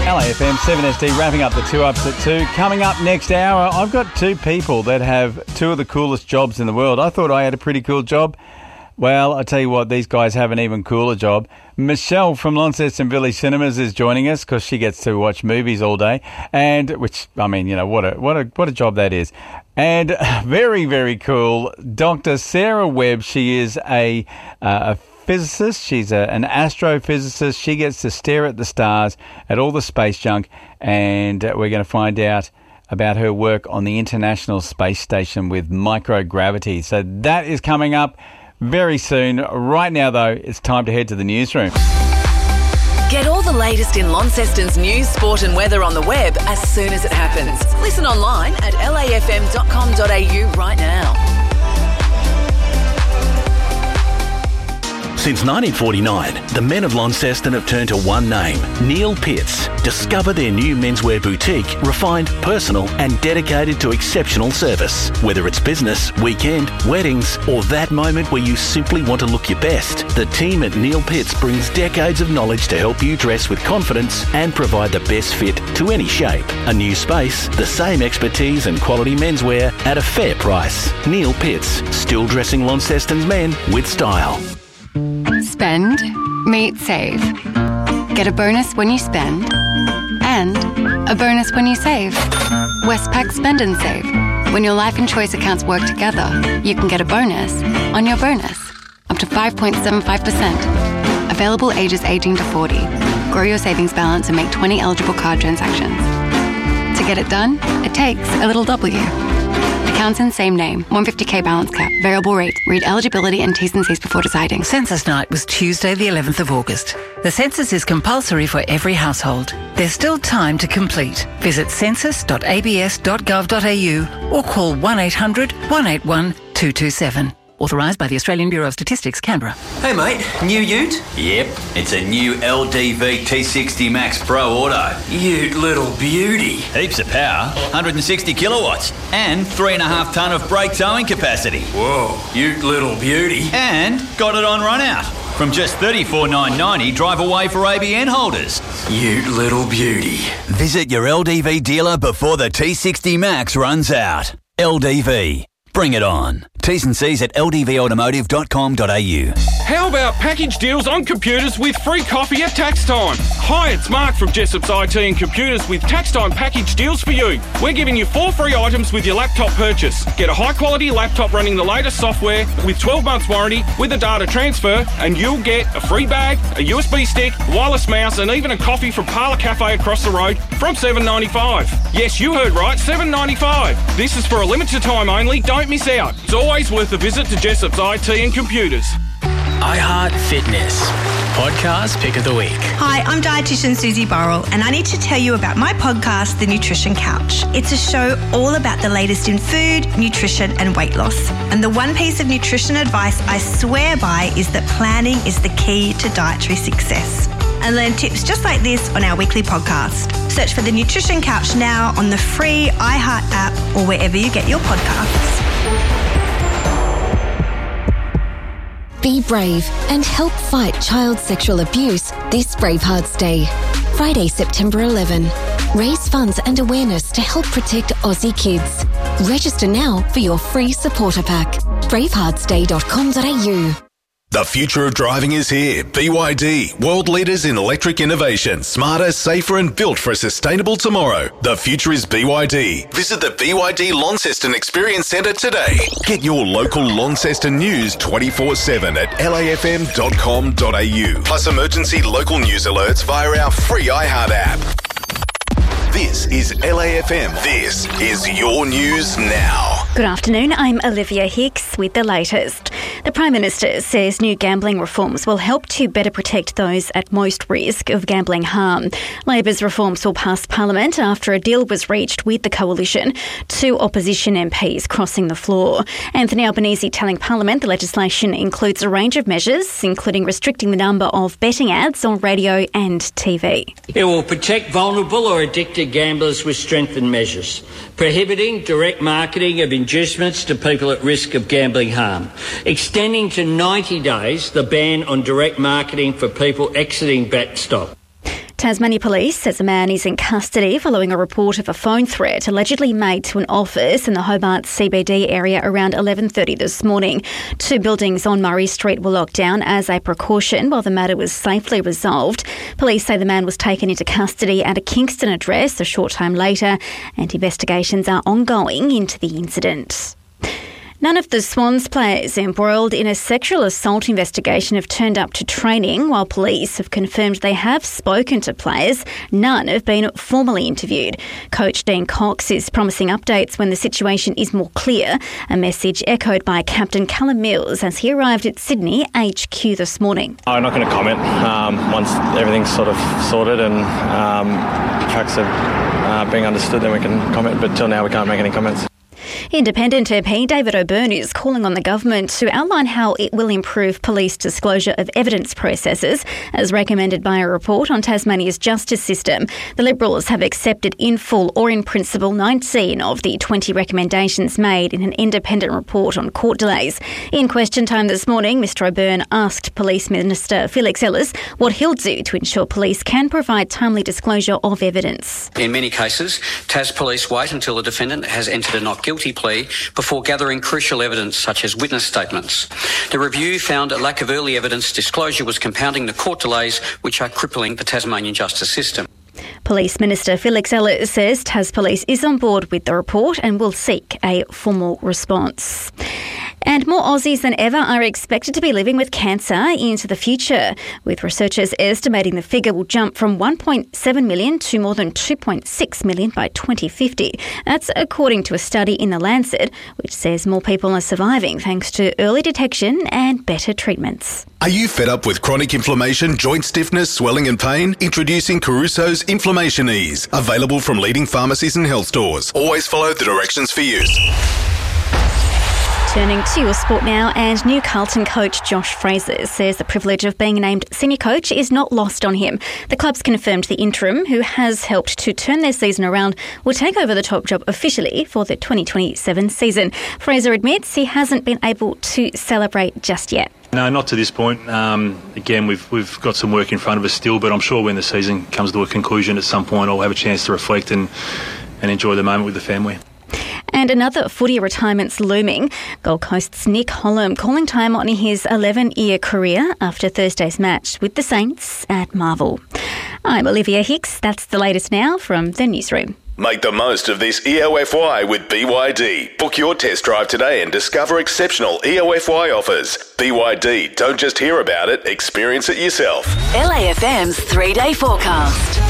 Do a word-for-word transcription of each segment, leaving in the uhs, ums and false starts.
L A F M seven S D wrapping up the two ups at two. Coming up next hour, I've got two people that have two of the coolest jobs in the world. I thought I had a pretty cool job. Well, I tell you what, these guys have an even cooler job. Michelle from Launceston Village Cinemas is joining us because she gets to watch movies all day, and which I mean, you know, what a what a what a job that is. And very very cool, Doctor Sarah Webb. She is a uh, a physicist. She's a, an astrophysicist. She gets to stare at the stars, at all the space junk, and we're going to find out about her work on the International Space Station with microgravity. So that is coming up very soon. Right now, though, it's time to head to the newsroom. Get all the latest in Launceston's news, sport and weather on the web as soon as it happens. Listen online at l a f m dot com dot a u right now. Since nineteen forty-nine, the men of Launceston have turned to one name, Neil Pitts. Discover their new menswear boutique, refined, personal and dedicated to exceptional service. Whether it's business, weekend, weddings or that moment where you simply want to look your best, the team at Neil Pitts brings decades of knowledge to help you dress with confidence and provide the best fit to any shape. A new space, the same expertise and quality menswear at a fair price. Neil Pitts, still dressing Launceston's men with style. Spend, meet, save. Get a bonus when you spend and a bonus when you save. Westpac Spend and Save. When your life and choice accounts work together, you can get a bonus on your bonus. Up to five point seven five percent. Available ages eighteen to forty. Grow your savings balance and make twenty eligible card transactions. To get it done, it takes a little W. Accounts in same name. one hundred fifty k balance cap. Variable rate. Read eligibility and T's and C's before deciding. Census night was Tuesday the eleventh of August. The census is compulsory for every household. There's still time to complete. Visit census dot a b s dot gov dot a u or call one eight hundred, one eight one, two two seven. Authorised by the Australian Bureau of Statistics, Canberra. Hey mate, new ute? Yep, it's a new L D V T sixty Max Pro Auto. Ute little beauty. Heaps of power, one hundred sixty kilowatts, and three and a half tonne of brake towing capacity. Whoa, ute little beauty. And got it on run out. From just thirty-four thousand nine hundred ninety, drive away for A B N holders. Ute little beauty. Visit your L D V dealer before the T sixty Max runs out. L D V. Bring it on. T's and C's at l d v automotive dot com dot a u. How about package deals on computers with free coffee at tax time? Hi, it's Mark from Jessop's I T and Computers with tax time package deals for you. We're giving you four free items with your laptop purchase. Get a high quality laptop running the latest software with twelve months warranty with a data transfer, and you'll get a free bag, a U S B stick, wireless mouse and even a coffee from Parlour Cafe across the road from seven dollars ninety-five. Yes, you heard right, seven dollars ninety-five. This is for a limited time only. Don't miss out. It's always worth a visit to Jessop's I T and Computers. iHeart Fitness Podcast Pick of the Week. Hi, I'm dietitian Susie Burrell and I need to tell you about my podcast, The Nutrition Couch. It's a show all about the latest in food, nutrition and weight loss. And the one piece of nutrition advice I swear by is that planning is the key to dietary success. And learn tips just like this on our weekly podcast. Search for The Nutrition Couch now on the free iHeart app or wherever you get your podcasts. Be brave and help fight child sexual abuse this Bravehearts Day. Friday, September eleventh. Raise funds and awareness to help protect Aussie kids. Register now for your free supporter pack. bravehearts day dot com dot a u. The future of driving is here. B Y D, world leaders in electric innovation, smarter, safer and built for a sustainable tomorrow. The future is B Y D. Visit the B Y D Launceston Experience Centre today. Get your local Launceston news twenty-four seven at l a f m dot com dot a u. Plus emergency local news alerts via our free iHeart app. This is L A F M. This is your news now. Good afternoon, I'm Olivia Hicks with the latest. The Prime Minister says new gambling reforms will help to better protect those at most risk of gambling harm. Labor's reforms will pass Parliament after a deal was reached with the coalition, two opposition M Ps crossing the floor. Anthony Albanese telling Parliament the legislation includes a range of measures, including restricting the number of betting ads on radio and T V. It will protect vulnerable or addicted gamblers with strengthened measures, prohibiting direct marketing of inducements to people at risk of gambling harm, extending to ninety days the ban on direct marketing for people exiting BetStop. Tasmania Police says a man is in custody following a report of a phone threat allegedly made to an office in the Hobart C B D area around eleven thirty this morning. Two buildings on Murray Street were locked down as a precaution while the matter was safely resolved. Police say the man was taken into custody at a Kingston address a short time later, and investigations are ongoing into the incident. None of the Swans players embroiled in a sexual assault investigation have turned up to training, while police have confirmed they have spoken to players. None have been formally interviewed. Coach Dean Cox is promising updates when the situation is more clear, a message echoed by Captain Callum Mills as he arrived at Sydney H Q this morning. I'm not going to comment um, once everything's sort of sorted and um, facts are uh, being understood, then we can comment, but till now we can't make any comments. Independent M P David O'Byrne is calling on the government to outline how it will improve police disclosure of evidence processes, as recommended by a report on Tasmania's justice system. The Liberals have accepted in full or in principle nineteen of the twenty recommendations made in an independent report on court delays. In question time this morning, Mr O'Byrne asked Police Minister Felix Ellis what he'll do to ensure police can provide timely disclosure of evidence. In many cases, Tas Police wait until the defendant has entered a not guilty plea before gathering crucial evidence such as witness statements. The review found a lack of early evidence disclosure was compounding the court delays which are crippling the Tasmanian justice system. Police Minister Felix Ellis says Tas Police is on board with the report and will seek a formal response. And more Aussies than ever are expected to be living with cancer into the future, with researchers estimating the figure will jump from one point seven million to more than two point six million by twenty fifty. That's according to a study in The Lancet, which says more people are surviving thanks to early detection and better treatments. Are you fed up with chronic inflammation, joint stiffness, swelling and pain? Introducing Caruso's Inflammation Ease, available from leading pharmacies and health stores. Always follow the directions for use. Turning to your sport now, and new Carlton coach Josh Fraser says the privilege of being named senior coach is not lost on him. The club's confirmed the interim, who has helped to turn their season around, will take over the top job officially for the twenty twenty-seven season. Fraser admits he hasn't been able to celebrate just yet. No, not to this point. Um, again, we've we've got some work in front of us still, but I'm sure when the season comes to a conclusion at some point, I'll have a chance to reflect and, and enjoy the moment with the family. And another footy retirement's looming. Gold Coast's Nick Hollam calling time on his eleven-year career after Thursday's match with the Saints at Marvel. I'm Olivia Hicks. That's the latest now from the newsroom. Make the most of this E O F Y with B Y D. Book your test drive today and discover exceptional E O F Y offers. B Y D, don't just hear about it, experience it yourself. L A F M's three-day forecast.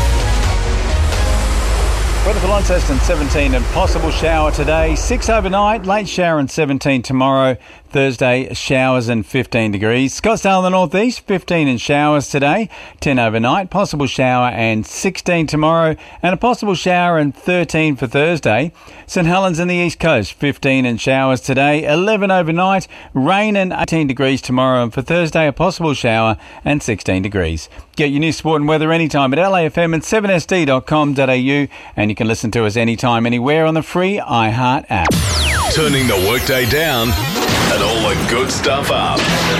Weather for Launceston, seventeen and possible shower today. six overnight, late shower and seventeen tomorrow. Thursday, showers and fifteen degrees. Scottsdale in the northeast, fifteen and showers today. ten overnight, possible shower and sixteen tomorrow. And a possible shower and thirteen for Thursday. St Helens in the east coast, fifteen and showers today. eleven overnight, rain and eighteen degrees tomorrow. And for Thursday, a possible shower and sixteen degrees. Get your news, sport and weather anytime at L A F M and seven S D dot com dot A U. And you can listen to us anytime, anywhere on the free iHeart app. Turning the workday down and all the good stuff up.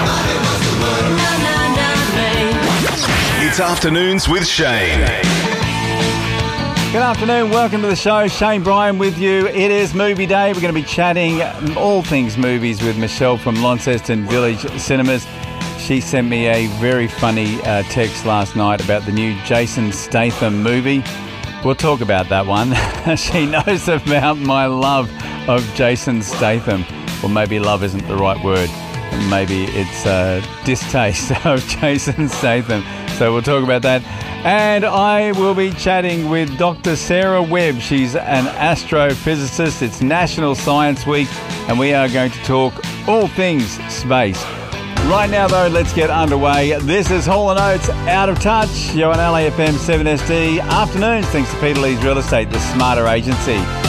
It's Afternoons with Shane. Good afternoon, welcome to the show. Shane Bryan with you. It is movie day. We're going to be chatting all things movies with Michelle from Launceston Village Cinemas. She sent me a very funny uh, text last night about the new Jason Statham movie. We'll talk about that one. She knows about my love of Jason Statham. Or maybe love isn't the right word. Maybe it's uh, distaste of Jason Statham. So we'll talk about that. And I will be chatting with Doctor Sarah Webb. She's an astrophysicist. It's National Science Week, and we are going to talk all things space. Right now, though, let's get underway. This is Hall and Oates, Out of Touch. You're on L A F M seven S D. Afternoons, thanks to Peter Lee's Real Estate, the smarter agency.